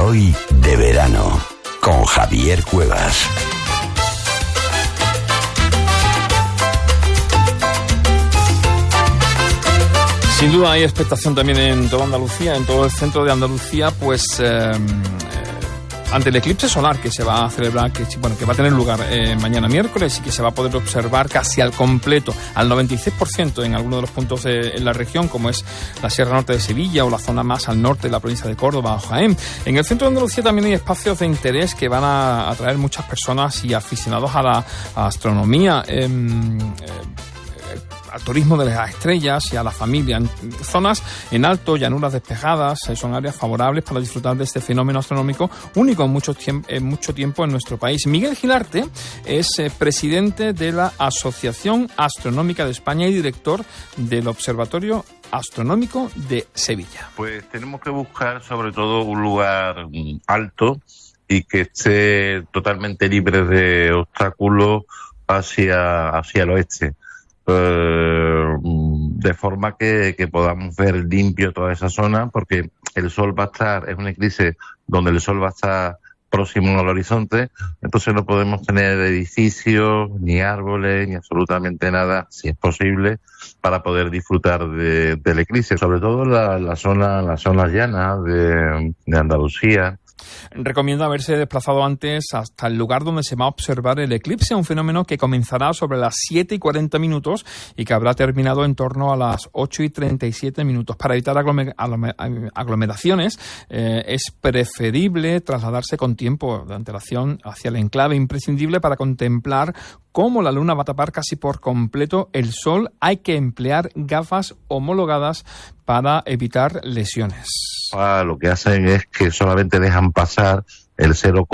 Hoy de verano, con Javier Cuevas. Sin duda hay expectación también en toda Andalucía, en todo el centro de Andalucía, pues ante el eclipse solar que se va a celebrar, que va a tener lugar mañana miércoles y que se va a poder observar casi al completo, al 96% en algunos de los puntos en la región, como es la Sierra Norte de Sevilla o la zona más al norte de la provincia de Córdoba o Jaén. En el centro de Andalucía también hay espacios de interés que van a atraer muchas personas y aficionados a la astronomía, al turismo de las estrellas y a la familia. En zonas en alto, llanuras despejadas, son áreas favorables para disfrutar de este fenómeno astronómico único en mucho tiempo en nuestro país. Miguel Gilarte es presidente de la Asociación Astronómica de España y director del Observatorio Astronómico de Sevilla. Pues tenemos que buscar sobre todo un lugar alto y que esté totalmente libre de obstáculos hacia el oeste. De forma que podamos ver limpio toda esa zona, porque el sol va a estar, es un eclipse donde el sol va a estar próximo al horizonte, entonces no podemos tener edificios, ni árboles, ni absolutamente nada, si es posible, para poder disfrutar del eclipse, sobre todo la zona llana de Andalucía. Recomienda haberse desplazado antes hasta el lugar donde se va a observar el eclipse, un fenómeno que comenzará sobre las 7:40 y que habrá terminado en torno a las 8:37. Para evitar aglomeraciones, es preferible trasladarse con tiempo de antelación hacia el enclave, imprescindible para contemplar cómo la luna va a tapar casi por completo el sol. Hay que emplear gafas homologadas para evitar lesiones. Lo que hacen es que solamente dejan pasar el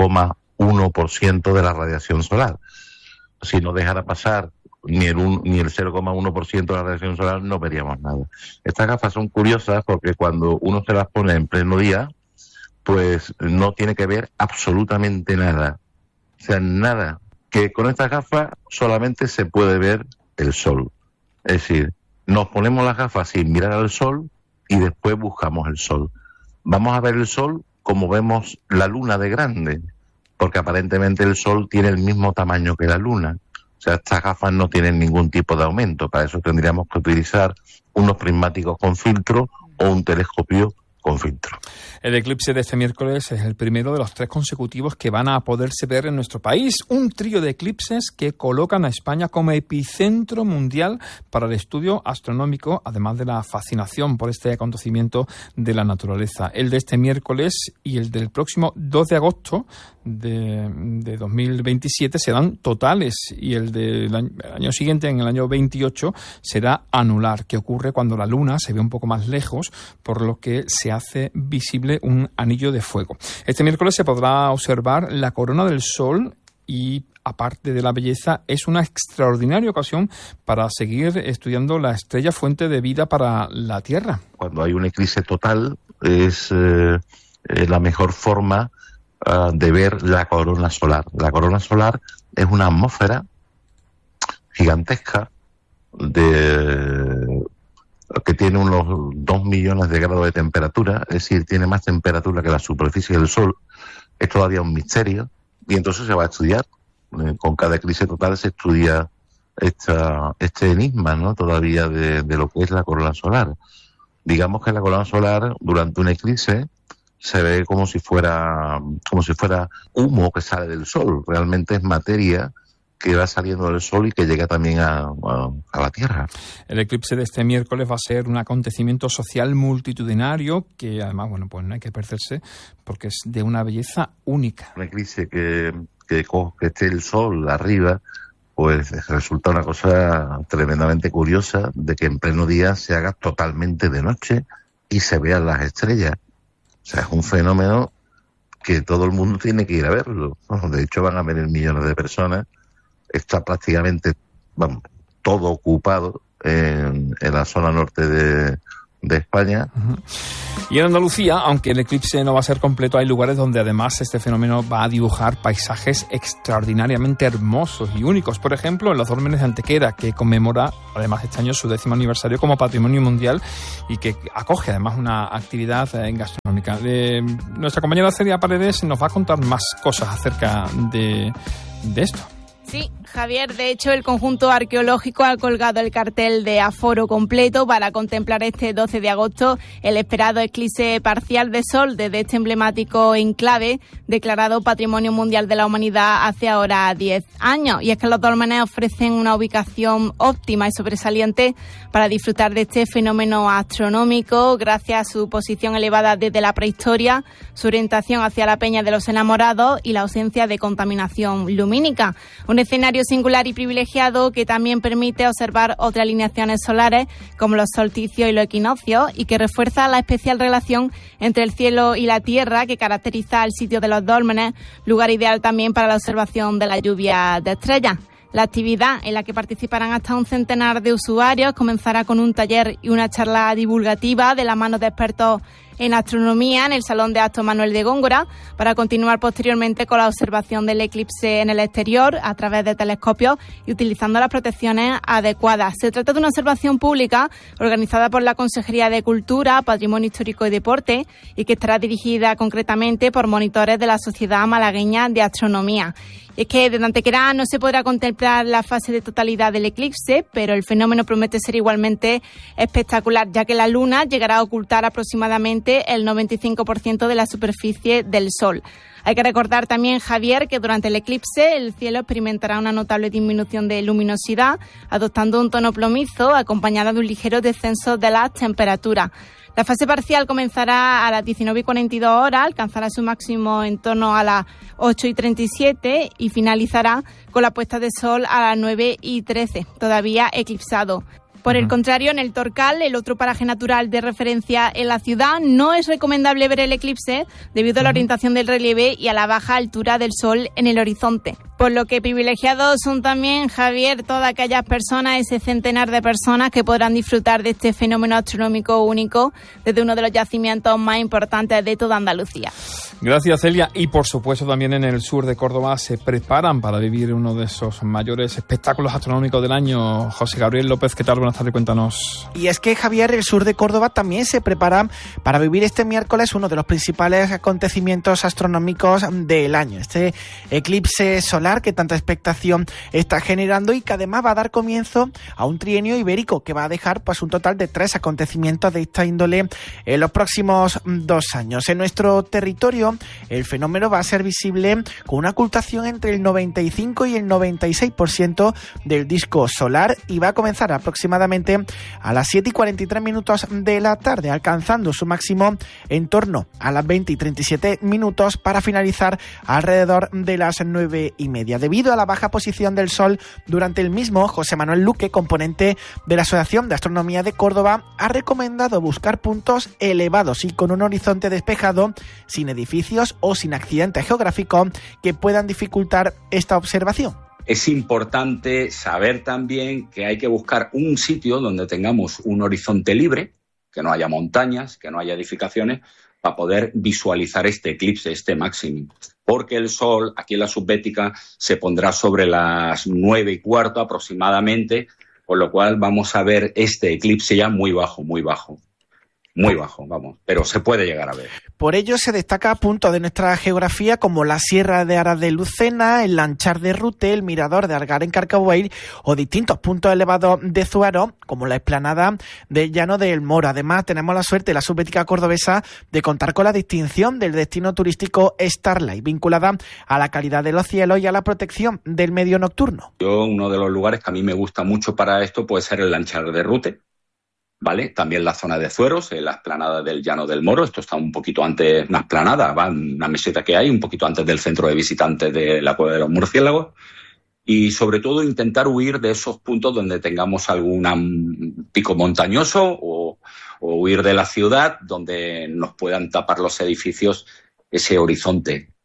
0,1% de la radiación solar. Si no dejara pasar ni el 0,1% de la radiación solar, no veríamos nada. Estas gafas son curiosas porque cuando uno se las pone en pleno día, pues no tiene que ver absolutamente nada. O sea, nada. Que con estas gafas solamente se puede ver el sol. Es decir, nos ponemos las gafas sin mirar al sol y después buscamos el sol. Vamos a ver el sol como vemos la luna de grande, porque aparentemente el sol tiene el mismo tamaño que la luna. O sea, estas gafas no tienen ningún tipo de aumento. Para eso tendríamos que utilizar unos prismáticos con filtro o un telescopio con filtro. El eclipse de este miércoles es el primero de los 3 consecutivos que van a poderse ver en nuestro país. Un trío de eclipses que colocan a España como epicentro mundial para el estudio astronómico, además de la fascinación por este acontecimiento de la naturaleza. El de este miércoles y el del próximo 2 de agosto de 2027 serán totales y el del año siguiente, en el año 28, será anular, que ocurre cuando la luna se ve un poco más lejos, por lo que se hace visible un anillo de fuego. Este miércoles se podrá observar la corona del sol y, aparte de la belleza, es una extraordinaria ocasión para seguir estudiando la estrella fuente de vida para la Tierra. Cuando hay un eclipse total es la mejor forma de ver la corona solar. La corona solar es una atmósfera gigantesca que tiene unos 2 millones de grados de temperatura, es decir, tiene más temperatura que la superficie del Sol. Es todavía un misterio y entonces se va a estudiar. Con cada eclipse total se estudia este enigma, ¿no? Todavía de lo que es la corona solar. Digamos que la corona solar durante un eclipse se ve como si fuera humo que sale del Sol. Realmente es materia que va saliendo del Sol y que llega también a la Tierra. El eclipse de este miércoles va a ser un acontecimiento social multitudinario que además, pues no hay que perderse porque es de una belleza única. Un eclipse que esté el Sol arriba, pues resulta una cosa tremendamente curiosa de que en pleno día se haga totalmente de noche y se vean las estrellas. O sea, es un fenómeno que todo el mundo tiene que ir a verlo. De hecho, van a venir millones de personas. Está prácticamente todo ocupado en la zona norte de de España. Uh-huh. Y en Andalucía, aunque el eclipse no va a ser completo, hay lugares donde además este fenómeno va a dibujar paisajes extraordinariamente hermosos y únicos. Por ejemplo, en los Dólmenes de Antequera, que conmemora además este año su 10º aniversario como Patrimonio Mundial y que acoge además una actividad gastronómica. Nuestra compañera Celia Paredes nos va a contar más cosas acerca de esto. Sí, Javier, de hecho el conjunto arqueológico ha colgado el cartel de aforo completo para contemplar este 12 de agosto el esperado eclipse parcial de sol desde este emblemático enclave declarado Patrimonio Mundial de la Humanidad hace ahora 10 años. Y es que los dólmenes ofrecen una ubicación óptima y sobresaliente para disfrutar de este fenómeno astronómico gracias a su posición elevada desde la prehistoria, su orientación hacia la Peña de los Enamorados y la ausencia de contaminación lumínica. Un escenario singular y privilegiado que también permite observar otras alineaciones solares como los solsticios y los equinoccios y que refuerza la especial relación entre el cielo y la tierra que caracteriza al sitio de los dólmenes, lugar ideal también para la observación de la lluvia de estrellas. La actividad, en la que participarán hasta un centenar de usuarios, comenzará con un taller y una charla divulgativa de la mano de expertos en astronomía en el Salón de Actos Manuel de Góngora, para continuar posteriormente con la observación del eclipse en el exterior a través de telescopios y utilizando las protecciones adecuadas. Se trata de una observación pública organizada por la Consejería de Cultura, Patrimonio Histórico y Deporte y que estará dirigida concretamente por monitores de la Sociedad Malagueña de Astronomía. Y es que desde Antequera no se podrá contemplar la fase de totalidad del eclipse, pero el fenómeno promete ser igualmente espectacular, ya que la luna llegará a ocultar aproximadamente el 95% de la superficie del Sol. Hay que recordar también, Javier, que durante el eclipse el cielo experimentará una notable disminución de luminosidad, adoptando un tono plomizo, acompañada de un ligero descenso de las temperaturas. La fase parcial comenzará a las 19:42 horas, alcanzará su máximo en torno a las 8:37 y finalizará con la puesta de sol a las 9:13, todavía eclipsado. Por el contrario, en el Torcal, el otro paraje natural de referencia en la ciudad, no es recomendable ver el eclipse debido a la orientación del relieve y a la baja altura del sol en el horizonte. Por lo que privilegiados son también, Javier, todas aquellas personas, ese centenar de personas que podrán disfrutar de este fenómeno astronómico único desde uno de los yacimientos más importantes de toda Andalucía. Gracias, Celia. Y por supuesto también en el sur de Córdoba se preparan para vivir uno de esos mayores espectáculos astronómicos del año. José Gabriel López, ¿qué tal? Buenas tardes, cuéntanos. Y es que, Javier, el sur de Córdoba también se prepara para vivir este miércoles uno de los principales acontecimientos astronómicos del año. Este eclipse solar que tanta expectación está generando y que además va a dar comienzo a un trienio ibérico que va a dejar pues un total de 3 acontecimientos de esta índole en los próximos 2 años. En nuestro territorio el fenómeno va a ser visible con una ocultación entre el 95 y el 96% del disco solar y va a comenzar aproximadamente a las 7:43 de la tarde, alcanzando su máximo en torno a las 20:37 para finalizar alrededor de las 9:30. Debido a la baja posición del Sol durante el mismo, José Manuel Luque, componente de la Asociación de Astronomía de Córdoba, ha recomendado buscar puntos elevados y con un horizonte despejado, sin edificios o sin accidentes geográficos que puedan dificultar esta observación. Es importante saber también que hay que buscar un sitio donde tengamos un horizonte libre, que no haya montañas, que no haya edificaciones, para poder visualizar este eclipse, este máximo. Porque el sol, aquí en la subbética, se pondrá sobre las 9:15 aproximadamente, con lo cual vamos a ver este eclipse ya muy bajo, vamos, pero se puede llegar a ver. Por ello se destaca puntos de nuestra geografía como la Sierra de Aras de Lucena, el Lanchar de Rute, el Mirador de Algar en Carcabuey o distintos puntos elevados de Zuaro, como la explanada del Llano del Moro. Además, tenemos la suerte, la subbética cordobesa, de contar con la distinción del destino turístico Starlight, vinculada a la calidad de los cielos y a la protección del medio nocturno. Uno de los lugares que a mí me gusta mucho para esto puede ser el Lanchar de Rute, ¿vale? También la zona de Zueros, la explanada del Llano del Moro. Esto está un poquito antes, una explanada, una meseta que hay, un poquito antes del centro de visitantes de la Cueva de los Murciélagos. Y sobre todo intentar huir de esos puntos donde tengamos algún pico montañoso o huir de la ciudad donde nos puedan tapar los edificios ese horizonte.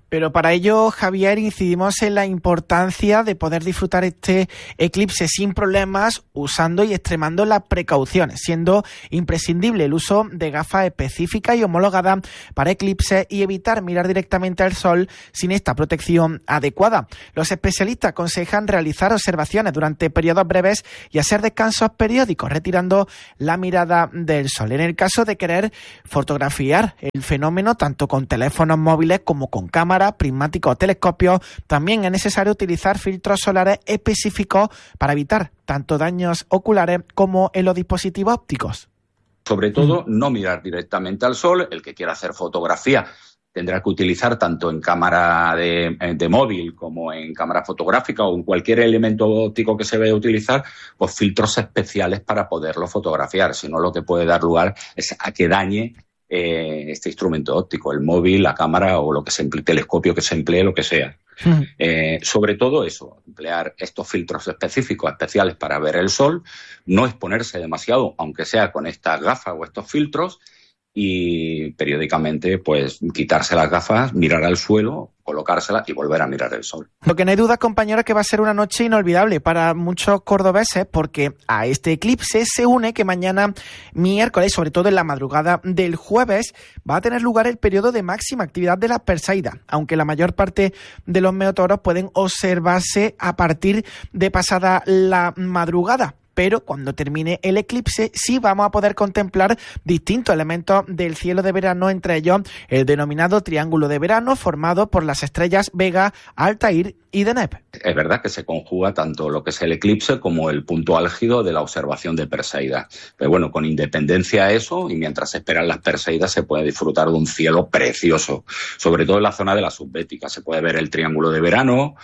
Pero para ello, Javier, incidimos en la importancia de poder disfrutar este eclipse sin problemas, usando y extremando las precauciones, siendo imprescindible el uso de gafas específicas y homologadas para eclipses y evitar mirar directamente al sol sin esta protección adecuada. Los especialistas aconsejan realizar observaciones durante periodos breves y hacer descansos periódicos, retirando la mirada del sol. En el caso de querer fotografiar el fenómeno tanto con teléfonos móviles como con cámaras, prismáticos o telescopios, también es necesario utilizar filtros solares específicos para evitar tanto daños oculares como en los dispositivos ópticos. Sobre todo, no mirar directamente al sol. El que quiera hacer fotografía tendrá que utilizar tanto en cámara de móvil como en cámara fotográfica o en cualquier elemento óptico que se vaya a utilizar, pues filtros especiales para poderlo fotografiar. Si no, lo que puede dar lugar es a que dañe este instrumento óptico, el móvil, la cámara o lo que se emplee, telescopio que se emplee, lo que sea. Sobre todo eso, emplear estos filtros específicos, especiales para ver el sol, no exponerse demasiado, aunque sea con estas gafas o estos filtros, y periódicamente pues quitarse las gafas, mirar al suelo, colocárselas y volver a mirar el sol. Lo que no hay duda, compañeros, que va a ser una noche inolvidable para muchos cordobeses, porque a este eclipse se une que mañana miércoles, sobre todo en la madrugada del jueves, va a tener lugar el periodo de máxima actividad de las Perseidas, aunque la mayor parte de los meteoros pueden observarse a partir de pasada la madrugada. Pero cuando termine el eclipse sí vamos a poder contemplar distintos elementos del cielo de verano, entre ellos el denominado triángulo de verano formado por las estrellas Vega, Altair y Deneb. Es verdad que se conjuga tanto lo que es el eclipse como el punto álgido de la observación de Perseidas. Pero bueno, con independencia a eso y mientras se esperan las Perseidas se puede disfrutar de un cielo precioso, sobre todo en la zona de la subbética. Se puede ver el triángulo de verano,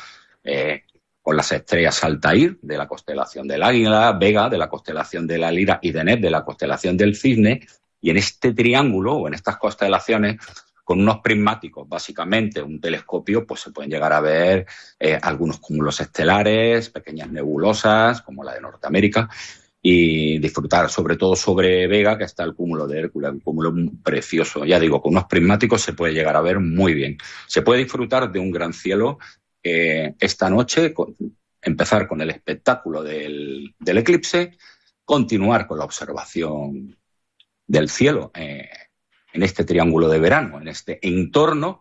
con las estrellas Altair de la constelación del Águila, Vega de la constelación de la Lira y Deneb de la constelación del Cisne, y en este triángulo o en estas constelaciones, con unos prismáticos, básicamente un telescopio, pues se pueden llegar a ver algunos cúmulos estelares, pequeñas nebulosas como la de Norteamérica, y disfrutar sobre todo sobre Vega, que está el cúmulo de Hércules, un cúmulo precioso. Ya digo, con unos prismáticos se puede llegar a ver muy bien. Se puede disfrutar de un gran cielo esta noche, empezar con el espectáculo del eclipse, continuar con la observación del cielo en este triángulo de verano, en este entorno,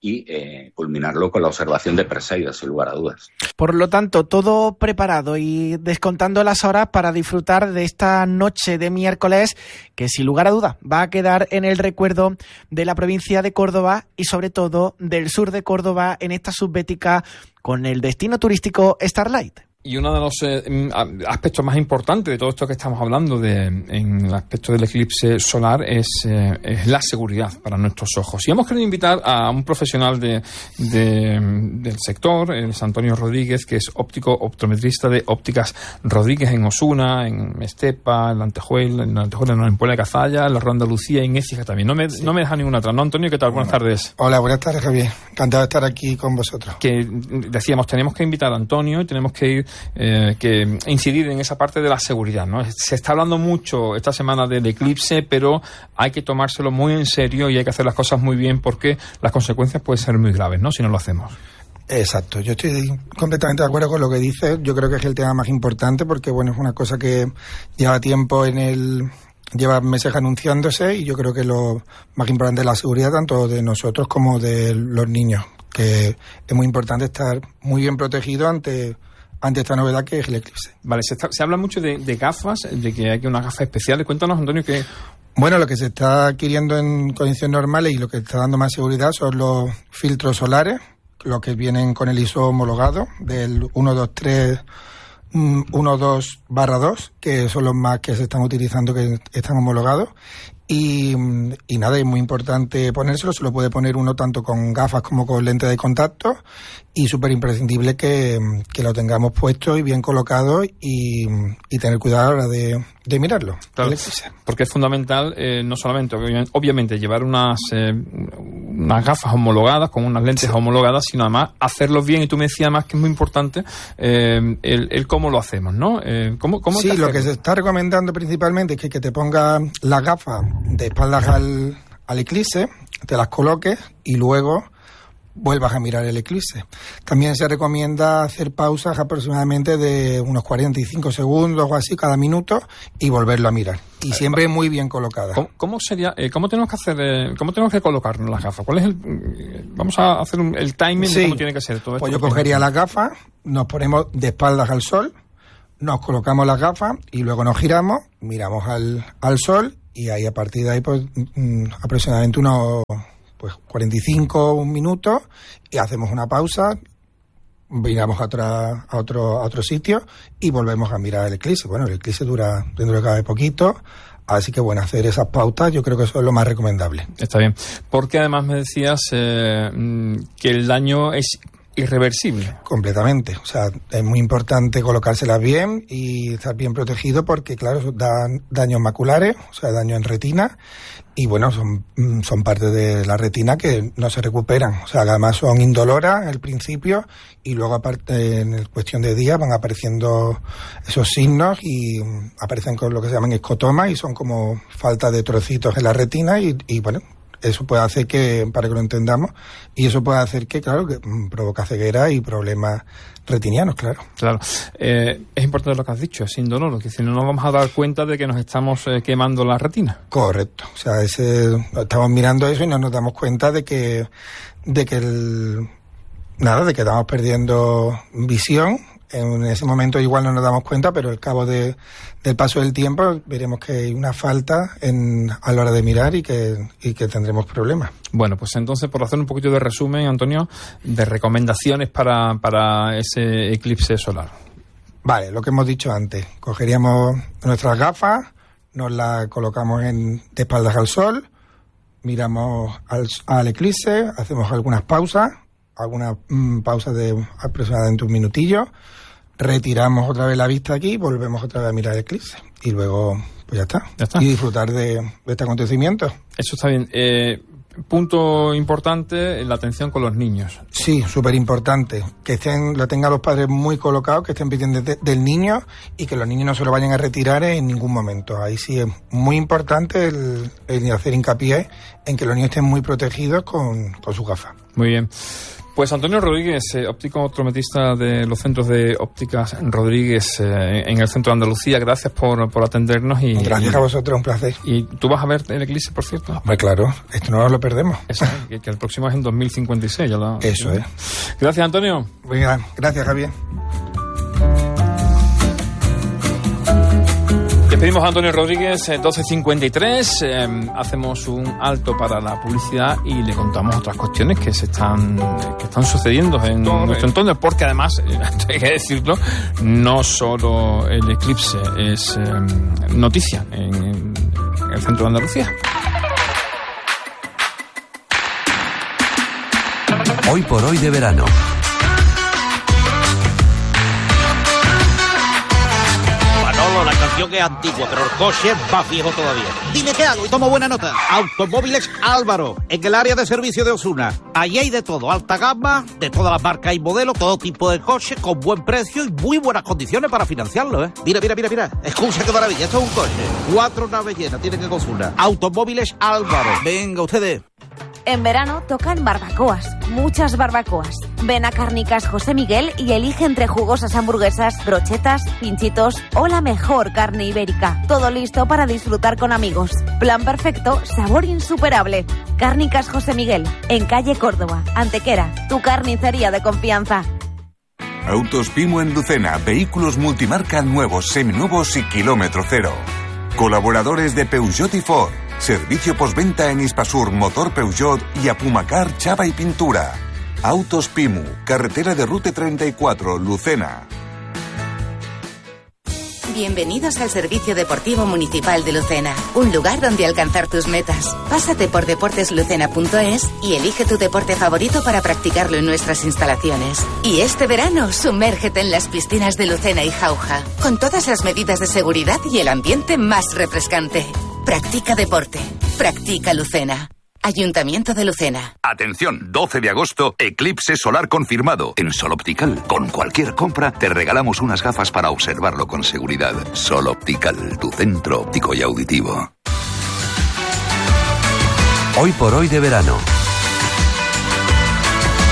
y culminarlo con la observación de Perseidas, sin lugar a dudas. Por lo tanto, todo preparado y descontando las horas para disfrutar de esta noche de miércoles que, sin lugar a dudas, va a quedar en el recuerdo de la provincia de Córdoba y, sobre todo, del sur de Córdoba en esta subbética con el destino turístico Starlight. Y uno de los aspectos más importantes de todo esto que estamos hablando en el aspecto del eclipse solar es la seguridad para nuestros ojos. Y hemos querido invitar a un profesional del sector, es Antonio Rodríguez, que es óptico optometrista de Ópticas Rodríguez en Osuna, en Estepa, en Antejuela, en Puebla de Cazalla, en la Ronda Andalucía y en Écija también. No me deja ninguna atrás, ¿no, Antonio? ¿Qué tal? Buenas tardes. Hola, buenas tardes, Javier. Encantado de estar aquí con vosotros. Que decíamos, tenemos que invitar a Antonio y tenemos que ir que incidir en esa parte de la seguridad, ¿no? Se está hablando mucho esta semana del eclipse, pero hay que tomárselo muy en serio y hay que hacer las cosas muy bien porque las consecuencias pueden ser muy graves, ¿no? Si no lo hacemos. Exacto, yo estoy completamente de acuerdo con lo que dices. Yo creo que es el tema más importante porque, bueno, es una cosa que lleva tiempo lleva meses anunciándose y yo creo que lo más importante es la seguridad tanto de nosotros como de los niños, que es muy importante estar muy bien protegido ante esta novedad que es el eclipse. Vale, se habla mucho de gafas, de que hay unas gafas especiales. Cuéntanos, Antonio, que... Bueno, lo que se está adquiriendo en condiciones normales y lo que está dando más seguridad son los filtros solares, los que vienen con el ISO homologado del 123/2, que son los más que se están utilizando, que están homologados. Y nada, es muy importante ponérselo. Se lo puede poner uno tanto con gafas como con lentes de contacto y súper imprescindible que lo tengamos puesto y bien colocado y tener cuidado a la hora de mirarlo. Claro, porque es fundamental no solamente, obviamente, llevar unas gafas homologadas, con unas lentes homologadas, sino además hacerlo bien. Y tú me decías además que es muy importante el cómo lo hacemos, ¿no? ¿Cómo sí, lo que se está recomendando principalmente es que te pongas las gafas de espaldas al eclipse, te las coloques y luego vuelvas a mirar el eclipse. También se recomienda hacer pausas aproximadamente de unos 45 segundos o así cada minuto y volverlo a mirar. Y siempre muy bien colocada. ¿Cómo tenemos que hacer, cómo tenemos que colocarnos las gafas? ¿Cuál es vamos a hacer el timing de cómo tiene que ser todo esto? Pues yo cogería las gafas, nos ponemos de espaldas al sol, nos colocamos las gafas y luego nos giramos, miramos al sol y ahí a partir de ahí pues aproximadamente unos 45 minutos y hacemos una pausa, miramos a otro sitio y volvemos a mirar el eclipse. Bueno, el eclipse dura dentro de cada poquito, así que bueno, hacer esas pautas yo creo que eso es lo más recomendable. Está bien, porque además me decías que el daño es irreversible. Completamente, o sea, es muy importante colocárselas bien y estar bien protegido porque claro, dan daños maculares, o sea, daño en retina y bueno, son parte de la retina que no se recuperan, o sea, además son indoloras al principio y luego aparte en cuestión de días van apareciendo esos signos y aparecen con lo que se llaman escotomas y son como falta de trocitos en la retina y bueno, eso puede hacer que, para que lo entendamos, y eso puede hacer que, claro, que provoca ceguera y problemas retinianos, claro. Claro. Es importante lo que has dicho, es indoloro, que si no nos vamos a dar cuenta de que nos estamos quemando la retina. Correcto. O sea, estamos mirando eso y no nos damos cuenta de que estamos perdiendo visión. En ese momento igual no nos damos cuenta, pero al cabo del paso del tiempo veremos que hay una falta a la hora de mirar y que tendremos problemas. Bueno, pues entonces, por hacer un poquito de resumen, Antonio, de recomendaciones para ese eclipse solar. Vale, lo que hemos dicho antes. Cogeríamos nuestras gafas, nos las colocamos de espaldas al sol, miramos al eclipse, hacemos algunas pausas de aproximadamente un minutillo, retiramos otra vez la vista aquí, volvemos otra vez a mirar el eclipse y luego pues ya está. Y disfrutar de este acontecimiento. Eso está bien. Punto importante, la atención con los niños. Sí, súper importante. Que lo tengan los padres muy colocados, que estén pendientes del niño y que los niños no se lo vayan a retirar en ningún momento. Ahí sí es muy importante el hacer hincapié en que los niños estén muy protegidos con sus gafas. Muy bien. Pues Antonio Rodríguez, óptico optometrista de los centros de ópticas Rodríguez en el centro de Andalucía, gracias por atendernos. Gracias a vosotros, un placer. ¿Y tú vas a ver el eclipse, por cierto? Hombre, claro, esto no nos lo perdemos. Eso, que el próximo es en 2056. Eso es. Gracias, Antonio. Muy bien, gracias, Javier. Despedimos a Antonio Rodríguez, 12:53, hacemos un alto para la publicidad y le contamos otras cuestiones que están sucediendo en nuestro entorno, porque además, hay que decirlo, no solo el eclipse es noticia en el centro de Andalucía. Hoy por hoy de verano. La canción es antigua, pero el coche es más viejo todavía. Dime qué hago y tomo buena nota. Automóviles Álvaro, en el área de servicio de Osuna. Allí hay de todo, alta gama, de todas las marcas y modelos, todo tipo de coches, con buen precio y muy buenas condiciones para financiarlo, ¿eh? Mira. Escucha qué maravilla, esto es un coche. 4 naves llenas tienen en Osuna. Automóviles Álvaro. Venga, ustedes. En verano tocan barbacoas, muchas barbacoas. Ven a Cárnicas José Miguel y elige entre jugosas hamburguesas, brochetas, pinchitos o la mejor carne ibérica. Todo listo para disfrutar con amigos. Plan perfecto, sabor insuperable. Cárnicas José Miguel, en calle Córdoba, Antequera, tu carnicería de confianza. Autos Pimu en Lucena, vehículos multimarca nuevos, seminuevos y kilómetro cero. Colaboradores de Peugeot y Ford. Servicio postventa en Hispasur, Motor Peugeot y Apumacar, Chapa y Pintura. Autos Pimu, carretera de Rute 34, Lucena. Bienvenidos al Servicio Deportivo Municipal de Lucena, un lugar donde alcanzar tus metas. Pásate por deporteslucena.es y elige tu deporte favorito para practicarlo en nuestras instalaciones. Y este verano, sumérgete en las piscinas de Lucena y Jauja, con todas las medidas de seguridad y el ambiente más refrescante. Practica deporte. Practica Lucena. Ayuntamiento de Lucena. Atención, 12 de agosto, eclipse solar confirmado en Sol Optical. Con cualquier compra te regalamos unas gafas para observarlo con seguridad. Sol Optical, tu centro óptico y auditivo. Hoy por hoy de verano.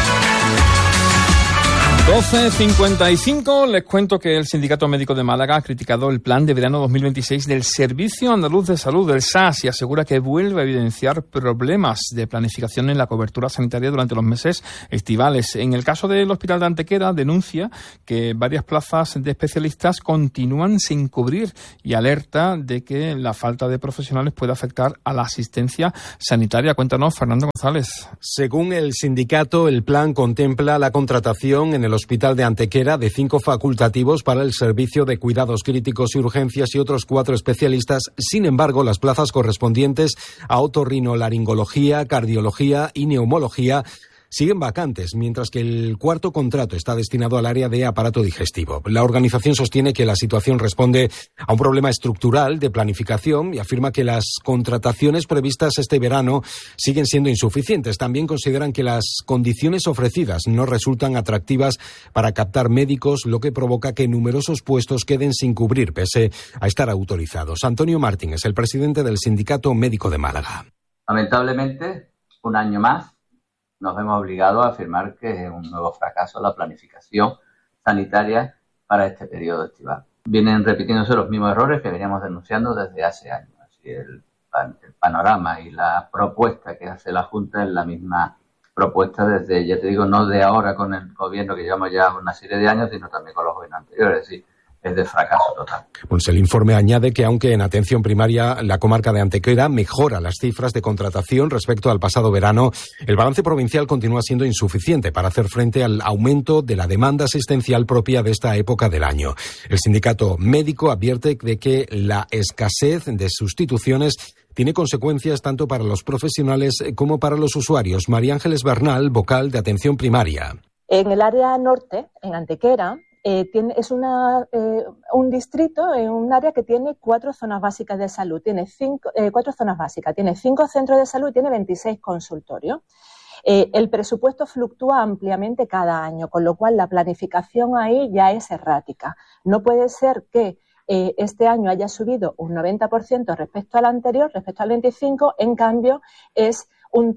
12:55, les cuento que el Sindicato Médico de Málaga ha criticado el plan de verano 2026 del Servicio Andaluz de Salud, del SAS, y asegura que vuelve a evidenciar problemas de planificación en la cobertura sanitaria durante los meses estivales. En el caso del Hospital de Antequera, denuncia que varias plazas de especialistas continúan sin cubrir y alerta de que la falta de profesionales puede afectar a la asistencia sanitaria. Cuéntanos, Fernando González. Según el sindicato, el plan contempla la contratación en el Hospital de Antequera de 5 facultativos para el servicio de cuidados críticos y urgencias y otros 4 especialistas. Sin embargo, las plazas correspondientes a otorrinolaringología, cardiología y neumología siguen vacantes, mientras que el cuarto contrato está destinado al área de aparato digestivo. La organización sostiene que la situación responde a un problema estructural de planificación y afirma que las contrataciones previstas este verano siguen siendo insuficientes. También consideran que las condiciones ofrecidas no resultan atractivas para captar médicos, lo que provoca que numerosos puestos queden sin cubrir, pese a estar autorizados. Antonio Martín es el presidente del Sindicato Médico de Málaga. Lamentablemente, un año más nos vemos obligados a afirmar que es un nuevo fracaso la planificación sanitaria para este periodo estival. Vienen repitiéndose los mismos errores que veníamos denunciando desde hace años. Así el panorama y la propuesta que hace la Junta es la misma propuesta desde, ya te digo, no de ahora con el gobierno que llevamos ya una serie de años, sino también con los gobiernos anteriores. Es decir, es de fracaso total. Pues el informe añade que aunque en atención primaria la comarca de Antequera mejora las cifras de contratación respecto al pasado verano, el balance provincial continúa siendo insuficiente para hacer frente al aumento de la demanda asistencial propia de esta época del año. El sindicato médico advierte de que la escasez de sustituciones tiene consecuencias tanto para los profesionales como para los usuarios. María Ángeles Bernal, vocal de atención primaria. En el área norte, en Antequera, es un distrito, un área que tiene 4 zonas básicas de salud. Tiene 4 zonas básicas, tiene 5 centros de salud y tiene 26 consultorios. El presupuesto fluctúa ampliamente cada año, con lo cual la planificación ahí ya es errática. No puede ser que este año haya subido un 90% respecto al anterior, respecto al 25%, en cambio es un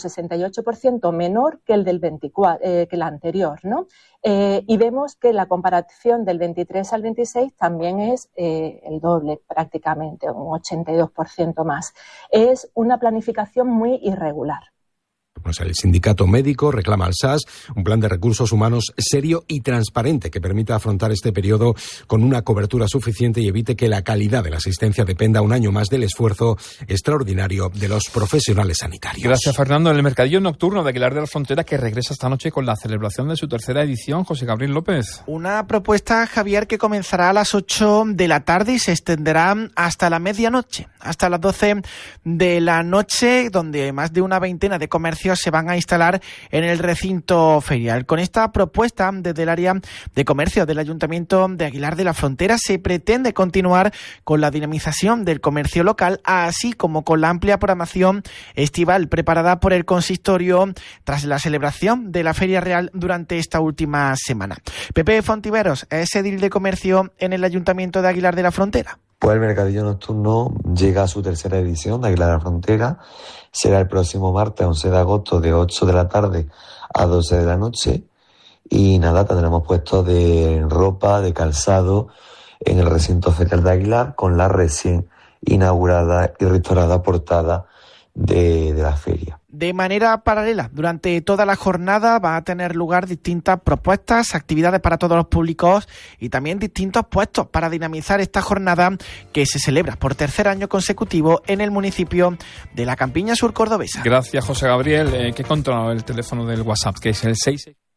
3,68% menor que el del 24, que el anterior, ¿no? Y vemos que la comparación del 23 al 26 también es el doble prácticamente, un 82% más. Es una planificación muy irregular. Pues el sindicato médico reclama al SAS un plan de recursos humanos serio y transparente que permita afrontar este periodo con una cobertura suficiente y evite que la calidad de la asistencia dependa un año más del esfuerzo extraordinario de los profesionales sanitarios. Gracias, Fernando. En el mercadillo nocturno de Aguilar de la Frontera, que regresa esta noche con la celebración de su 3ª edición, José Gabriel López. Una propuesta, Javier, que comenzará a las 8 de la tarde y se extenderá hasta la medianoche, hasta las 12 de la noche, donde más de una veintena de comercios se van a instalar en el recinto ferial. Con esta propuesta, desde el área de comercio del Ayuntamiento de Aguilar de la Frontera, se pretende continuar con la dinamización del comercio local, así como con la amplia programación estival preparada por el consistorio tras la celebración de la Feria Real durante esta última semana. Pepe Fontiveros es edil de comercio en el Ayuntamiento de Aguilar de la Frontera. Pues el mercadillo nocturno llega a su 3ª edición de Aguilar de la Frontera. Será el próximo martes 11 de agosto de 8 de la tarde a 12 de la noche. Y nada, tendremos puestos de ropa, de calzado en el recinto ferial de Aguilar con la recién inaugurada y restaurada portada de la feria. De manera paralela, durante toda la jornada va a tener lugar distintas propuestas, actividades para todos los públicos y también distintos puestos para dinamizar esta jornada que se celebra por 3er año consecutivo en el municipio de la Campiña Sur Cordobesa. Gracias, José Gabriel. ¿Qué controla el teléfono del WhatsApp? Que es el 6...